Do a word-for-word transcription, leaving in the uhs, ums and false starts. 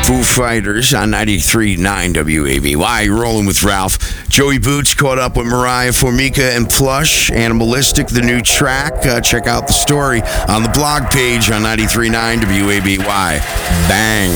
Foo Fighters on ninety-three point nine W A B Y. Rolling with Ralph. Joey Boots caught up with Mariah Formica and Plush. Animalistic, the new track. Uh, check out the story on the blog page on ninety-three point nine W A B Y. Bang.